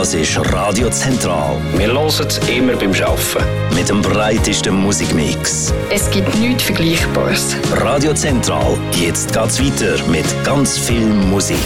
Das ist Radio Zentral. Wir hören es immer beim Arbeiten. Mit dem breitesten Musikmix. Es gibt nichts Vergleichbares. Radio Zentral. Jetzt geht's weiter mit ganz viel Musik.